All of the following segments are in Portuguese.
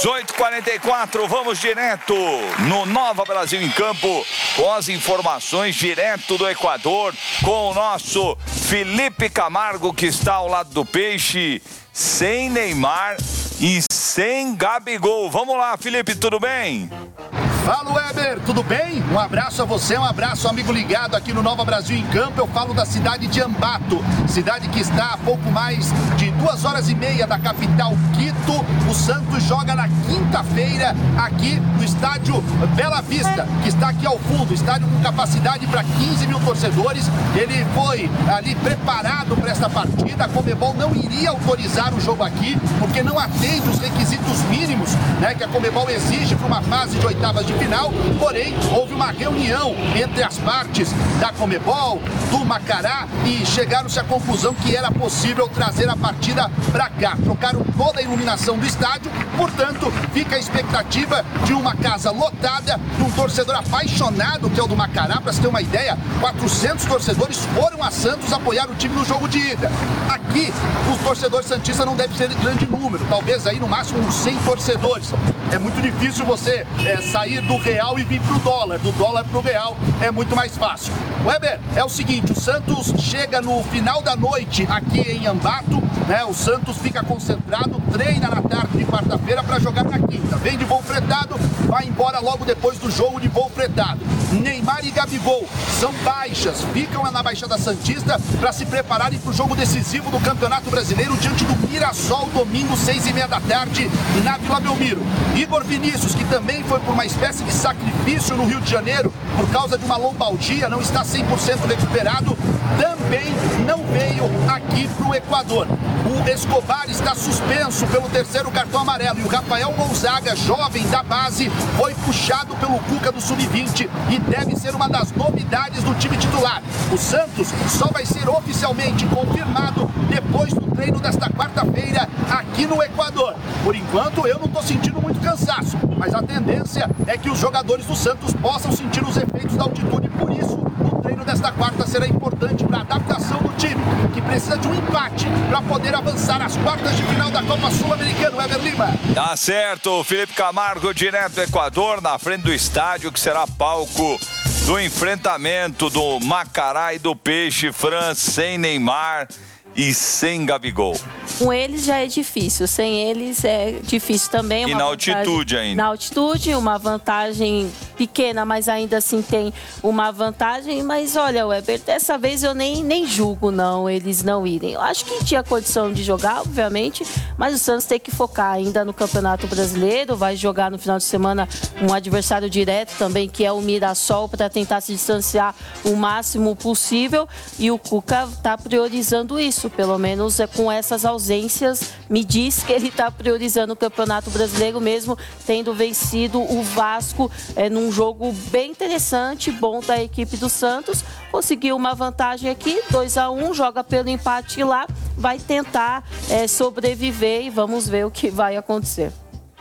18h44, vamos direto no Nova Brasil em Campo, com as informações direto do Equador, com o nosso Felipe Camargo, que está ao lado do Peixe, sem Neymar e sem Gabigol. Vamos lá, Felipe, tudo bem? Fala, Weber, tudo bem? Um abraço a você, um abraço, amigo ligado aqui no Nova Brasil em Campo. Eu falo da cidade de Ambato, cidade que está a pouco mais de 2h30 da capital Quito. O Santos joga na quinta-feira aqui no estádio Bela Vista, que está aqui ao fundo, estádio com capacidade para 15 mil torcedores. Ele foi ali preparado para esta partida. A Conmebol não iria autorizar o jogo aqui, porque não atende os requisitos mínimos, né, que a Conmebol exige para uma fase de oitavas de final. Porém, houve uma reunião entre as partes da Conmebol, do Macará, e chegaram-se à conclusão que era possível trazer a partida para cá. Trocaram toda a iluminação do estádio, portanto, fica a expectativa de uma casa lotada, de um torcedor apaixonado, que é o do Macará. Para se ter uma ideia, 400 torcedores foram a Santos apoiar o time no jogo de ida. Aqui, os torcedores santistas não devem ser de grande número, talvez aí no máximo uns 100 torcedores. É muito difícil você sair do real e vir pro dólar, do dólar pro real é muito mais fácil. Weber, é o seguinte, o Santos chega no final da noite aqui em Ambato, né? O Santos fica concentrado, treina na tarde de quarta-feira para jogar na quinta. Vem de voo fretado, vai embora logo depois do jogo de voo fretado. Neymar e Gabigol são baixas, ficam na Baixada Santista para se prepararem para o jogo decisivo do Campeonato Brasileiro diante do Mirassol, domingo, 6h30 da tarde, na Vila Belmiro. Igor Vinícius, que também foi por uma espécie de sacrifício no Rio de Janeiro, por causa de uma lombalgia, não está 100% recuperado, também não veio aqui para o Equador. O Escobar está suspenso pelo terceiro cartão amarelo e o Rafael Gonzaga, jovem da base, foi puxado pelo Cuca do Sub-20 e deve ser uma das novidades do time titular. O Santos só vai ser oficialmente confirmado depois do treino desta quarta-feira aqui no Equador. Por enquanto, eu não estou sentindo muito cansaço, mas a tendência é que os jogadores do Santos possam sentir os efeitos da altitude. Por isso, o treino desta quarta será importante para a adaptação do time, que precisa de um empate para poder avançar às quartas de final da Copa Sul-Americana. Weber Lima. Tá certo, Felipe Camargo, direto do Equador, na frente do estádio, que será palco do enfrentamento do Macará e do Peixe. Fran, sem Neymar e sem Gabigol. Com eles já é difícil, sem eles é difícil também. E na altitude ainda. Na altitude, uma vantagem pequena, mas ainda assim tem uma vantagem. Mas olha, Weber, dessa vez eu nem julgo não, eles não irem. Eu acho que tinha condição de jogar, obviamente, mas o Santos tem que focar ainda no Campeonato Brasileiro, vai jogar no final de semana um adversário direto também, que é o Mirassol, para tentar se distanciar o máximo possível, e o Cuca está priorizando isso. Pelo menos com essas ausências, me diz que ele está priorizando o Campeonato Brasileiro, mesmo tendo vencido o Vasco num jogo bem interessante, bom da equipe do Santos. Conseguiu uma vantagem aqui, 2-1, joga pelo empate lá, vai tentar sobreviver e vamos ver o que vai acontecer.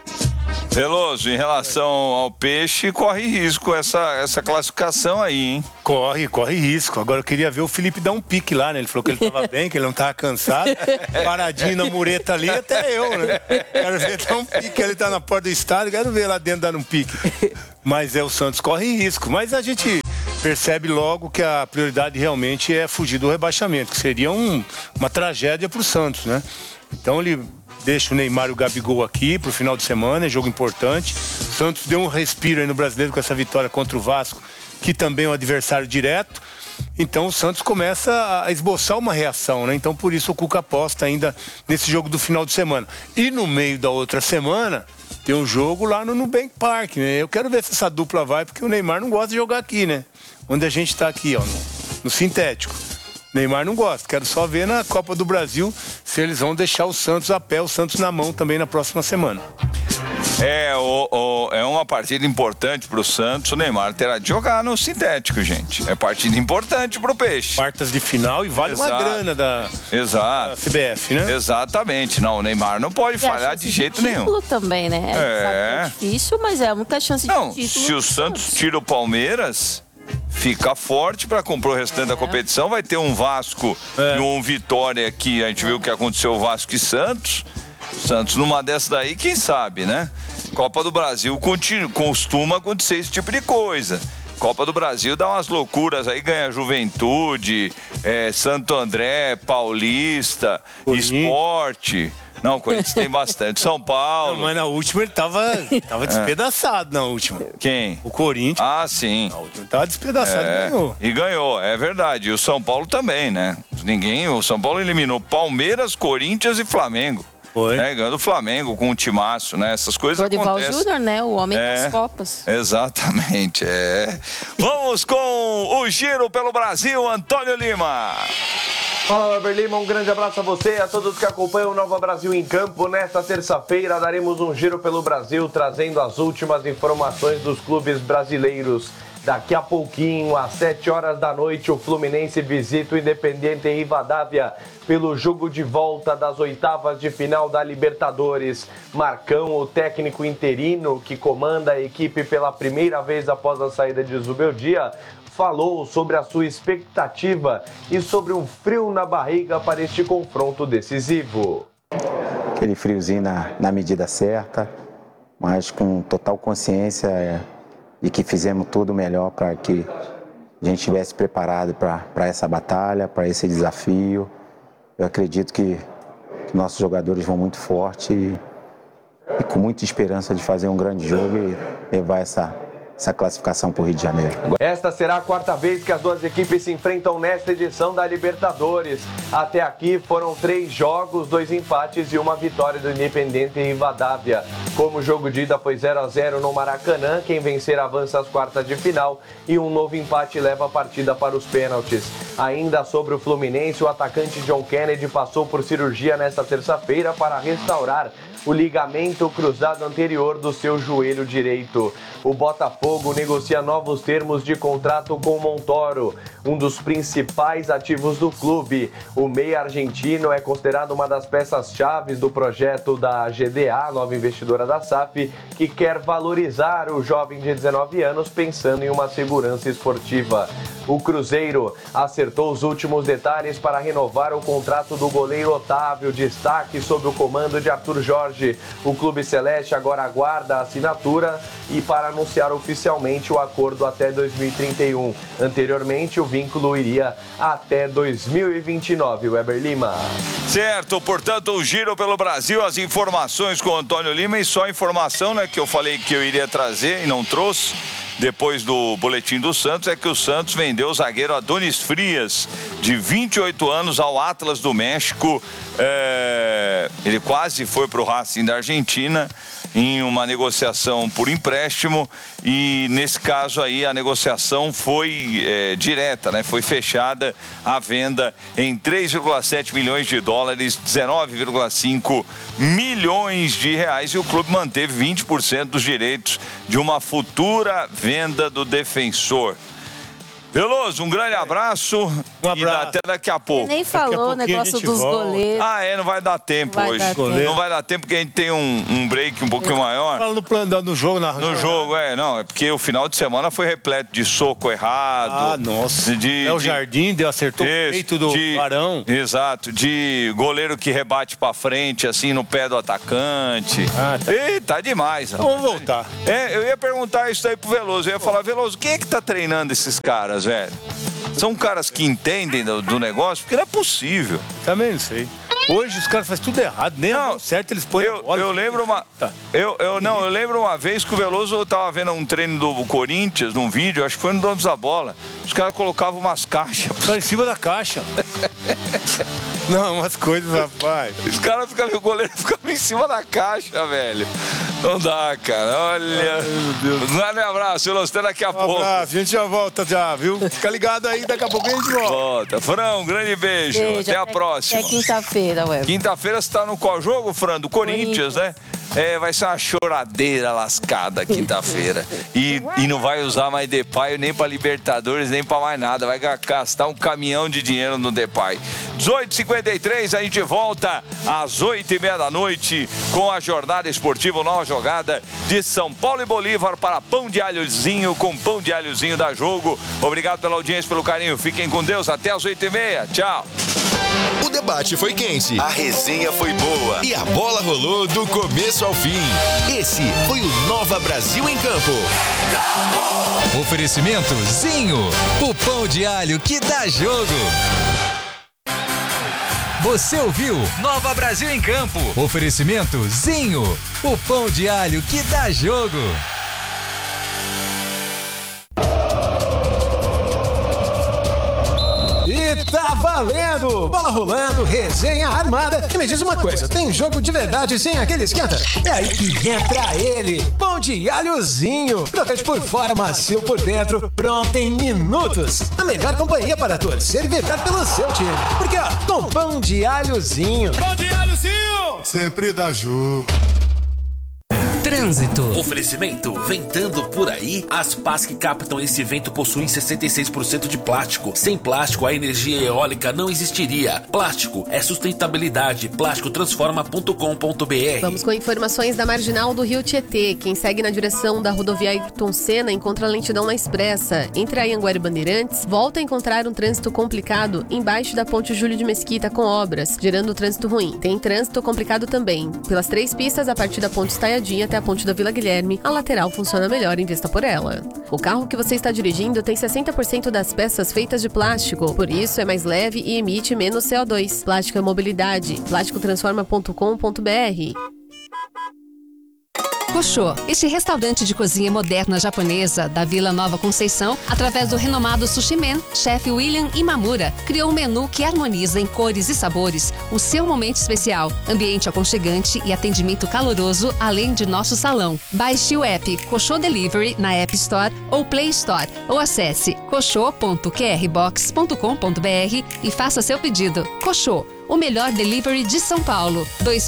Veloso, em relação ao Peixe, corre risco essa classificação aí, hein? Corre risco. Agora eu queria ver o Felipe dar um pique lá, né? Ele falou que ele estava bem, que ele não estava cansado. Paradinho na mureta ali, até eu, né? Quero ver dar um pique. Ele tá na porta do estádio, quero ver lá dentro dando um pique. Mas o Santos corre risco. Mas a gente percebe logo que a prioridade realmente é fugir do rebaixamento, que seria uma tragédia para o Santos, né? Então ele deixa o Neymar e o Gabigol aqui pro final de semana, é jogo importante. O Santos deu um respiro aí no Brasileiro com essa vitória contra o Vasco, que também é um adversário direto. Então o Santos começa a esboçar uma reação, né? Então por isso o Cuca aposta ainda nesse jogo do final de semana. E no meio da outra semana tem um jogo lá no Nubank Park, né? Eu quero ver se essa dupla vai, porque o Neymar não gosta de jogar aqui, né? Onde a gente tá aqui, ó, no sintético. Neymar não gosta, quero só ver na Copa do Brasil se eles vão deixar o Santos a pé, o Santos na mão também na próxima semana. É uma partida importante pro Santos, o Neymar terá de jogar no sintético, gente. É partida importante pro Peixe. Quartas de final e vale uma grana da CBF, né? Exatamente, não, o Neymar não pode falhar de jeito nenhum. Título também, né? É difícil, mas é muita chance de título. Se o Santos tira o Palmeiras, fica forte para comprar o restante da competição. Vai ter um Vasco e um Vitória que a gente viu o que aconteceu, o Vasco e Santos. Santos numa dessa daí, quem sabe, né? Copa do Brasil costuma acontecer esse tipo de coisa. Copa do Brasil dá umas loucuras aí, ganha Juventude, Santo André, Paulista, Sport. Não, o Corinthians tem bastante. São Paulo. Não, mas na última ele tava despedaçado na última. Quem? O Corinthians. Ah, sim. Na última tava despedaçado e ganhou. E ganhou, é verdade. E o São Paulo também, né? O São Paulo eliminou Palmeiras, Corinthians e Flamengo. Foi. Ganhando o Flamengo com um timaço, né? Essas coisas Dorival acontecem. Júnior, né? O homem das Copas. Exatamente, Vamos com o giro pelo Brasil, Antônio Lima. Fala, Weber Lima, um grande abraço a você e a todos que acompanham o Nova Brasil em Campo. Nesta terça-feira daremos um giro pelo Brasil, trazendo as últimas informações dos clubes brasileiros. Daqui a pouquinho, às 7 horas da noite, o Fluminense visita o Independiente Rivadavia pelo jogo de volta das oitavas de final da Libertadores. Marcão, o técnico interino que comanda a equipe pela primeira vez após a saída de Zubeldia, falou sobre a sua expectativa e sobre um frio na barriga para este confronto decisivo. Aquele friozinho na medida certa, mas com total consciência de que fizemos tudo melhor para que a gente estivesse preparado para essa batalha, para esse desafio. Eu acredito que nossos jogadores vão muito forte e com muita esperança de fazer um grande jogo e levar essa classificação para o Rio de Janeiro. Esta será a quarta vez que as duas equipes se enfrentam nesta edição da Libertadores. Até aqui foram 3 jogos, 2 empates e uma vitória do Independiente Rivadavia. Como o jogo de ida foi 0-0 no Maracanã, quem vencer avança às quartas de final e um novo empate leva a partida para os pênaltis. Ainda sobre o Fluminense, o atacante John Kennedy passou por cirurgia nesta terça-feira para restaurar o ligamento cruzado anterior do seu joelho direito. O Botafogo negocia novos termos de contrato com Montoro, um dos principais ativos do clube. O meia argentino é considerado uma das peças-chave do projeto da GDA, nova investidora da SAF, que quer valorizar o jovem de 19 anos pensando em uma segurança esportiva. O Cruzeiro acertou os últimos detalhes para renovar o contrato do goleiro Otávio, destaque sob o comando de Arthur Jorge. O Clube Celeste agora aguarda a assinatura e para anunciar oficialmente o acordo até 2031. Anteriormente, o vínculo iria até 2029. Weber Lima. Certo, portanto, o giro pelo Brasil, as informações com o Antônio Lima e só a informação, né, que eu falei que eu iria trazer e não trouxe. Depois do boletim do Santos, é que o Santos vendeu o zagueiro Adonis Frias, de 28 anos, ao Atlas do México. Ele quase foi para o Racing da Argentina em uma negociação por empréstimo e nesse caso aí a negociação foi direta, né? Foi fechada a venda em 3,7 milhões de dólares, 19,5 milhões de reais e o clube manteve 20% dos direitos de uma futura venda do defensor. Veloso, um grande abraço. Um abraço. E até daqui a pouco. Você nem falou o negócio dos goleiros. Não vai dar tempo hoje. Não vai dar tempo porque a gente tem um break um pouquinho maior. Fala no plano, no jogo, No jogo, é porque o final de semana foi repleto de soco errado. Ah, nossa. O Jardim acertou o peito do Arão. Exato, de goleiro que rebate pra frente, assim, no pé do atacante. Tá demais. Vamos voltar. Eu ia perguntar isso aí pro Veloso. Eu ia falar, Veloso, quem é que tá treinando esses caras, velho? São caras que entendem do negócio, porque não é possível. Também não sei. Hoje os caras fazem tudo errado, nem certo eles põem. Eu lembro eu lembro uma vez que o Veloso tava vendo um treino do Corinthians num vídeo, acho que foi no Donos da Bola. Os caras colocavam umas caixas. Em cima da caixa. Não, umas coisas, rapaz. Os caras o goleiro ficava em cima da caixa, velho. Não dá, cara. Olha. Ai, meu Deus. Um grande abraço, Veloso, até daqui a pouco. A gente já volta já, viu? Fica ligado aí, daqui a pouco a gente volta. Fran, um grande beijo. Até a próxima. Até quinta-feira, Weber. Quinta-feira você tá no qual jogo, Fran? Do Corinthians, né? Vai ser uma choradeira lascada quinta-feira. E não vai usar mais Depay nem pra Libertadores, nem pra mais nada. Vai gastar um caminhão de dinheiro no Depay. 18h53, a gente volta às 8h30 da noite com a jornada esportiva, nova jogada de São Paulo e Bolívar para Pão de Alhozinho, com Pão de Alhozinho da Jogo. Obrigado pela audiência, pelo carinho. Fiquem com Deus. Até às 8h30. Tchau. O debate foi quente, A resenha foi boa. e a bola rolou do começo ao fim. Esse foi o Nova Brasil em Campo. Oferecimento Zinho, o pão de alho que dá jogo. Você ouviu Nova Brasil em Campo. Oferecimento Zinho, o pão de alho que dá jogo. E tá valendo! Bola rolando, resenha armada. E me diz uma coisa, tem jogo de verdade sem aquele esquenta? É aí que entra ele, pão de alhozinho. Crocante por fora, macio por dentro, pronto em minutos. A melhor companhia para torcer e vibrar pelo seu time. Porque ó, com pão de alhozinho. Pão de alhozinho! Sempre dá jogo. Trânsito. Oferecimento. Ventando por aí, as pás que captam esse vento possuem 66% de plástico. Sem plástico, a energia eólica não existiria. Plástico é sustentabilidade. Plásticotransforma.com.br. Vamos com informações da marginal do Rio Tietê. Quem segue na direção da rodovia Ayrton Senna encontra lentidão na Expressa. Entre Anhanguera e Bandeirantes, volta a encontrar um trânsito complicado embaixo da ponte Júlio de Mesquita com obras, gerando trânsito ruim. Tem trânsito complicado também pelas 3 pistas a partir da ponte Estaiadinha até a ponte da Vila Guilherme. A lateral funciona melhor, invista por ela. O carro que você está dirigindo tem 60% das peças feitas de plástico, por isso é mais leve e emite menos CO2. Plástico é mobilidade. Plásticotransforma.com.br. Koshô, este restaurante de cozinha moderna japonesa da Vila Nova Conceição, através do renomado Sushi Man, chefe William Imamura, criou um menu que harmoniza em cores e sabores o seu momento especial, ambiente aconchegante e atendimento caloroso, além de nosso salão. Baixe o app Koshô Delivery na App Store ou Play Store, ou acesse koshô.qrbox.com.br e faça seu pedido. Koshô, o melhor delivery de São Paulo,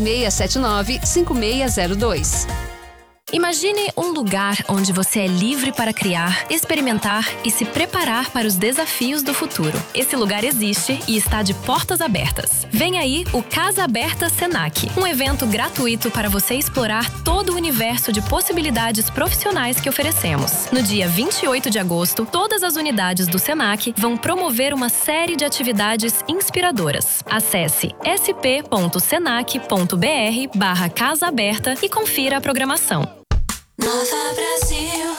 2679-5602. Imagine um lugar onde você é livre para criar, experimentar e se preparar para os desafios do futuro. Esse lugar existe e está de portas abertas. Vem aí o Casa Aberta Senac, um evento gratuito para você explorar todo o universo de possibilidades profissionais que oferecemos. No dia 28 de agosto, todas as unidades do Senac vão promover uma série de atividades inspiradoras. Acesse sp.senac.br/Casa Aberta e confira a programação. Nova Brasil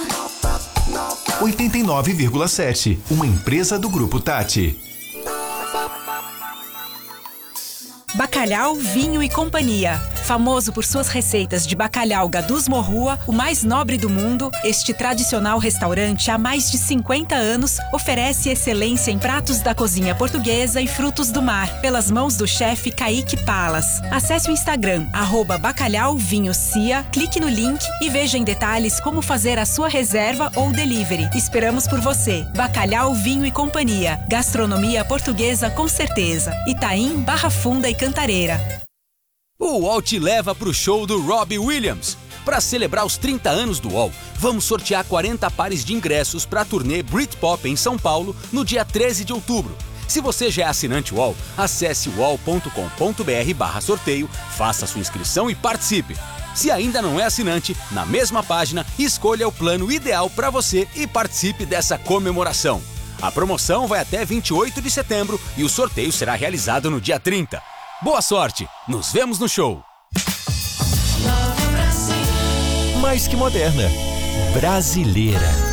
89,7. Uma empresa do Grupo Tati. Bacalhau, Vinho e Companhia. Famoso por suas receitas de bacalhau Gadus Morrua, o mais nobre do mundo, este tradicional restaurante há mais de 50 anos oferece excelência em pratos da cozinha portuguesa e frutos do mar, pelas mãos do chefe Kaique Palas. Acesse o Instagram, @bacalhauvinhocia, clique no link e veja em detalhes como fazer a sua reserva ou delivery. Esperamos por você. Bacalhau, Vinho e Companhia. Gastronomia portuguesa com certeza. Itaim, Barra Funda e Cantareira. O UOL te leva pro show do Robbie Williams. Para celebrar os 30 anos do UOL, vamos sortear 40 pares de ingressos para a turnê Britpop em São Paulo no dia 13 de outubro. Se você já é assinante UOL, acesse uol.com.br/sorteio, faça sua inscrição e participe. Se ainda não é assinante, na mesma página, escolha o plano ideal para você e participe dessa comemoração. A promoção vai até 28 de setembro e o sorteio será realizado no dia 30. Boa sorte! Nos vemos no show! Mais que moderna. Brasileira.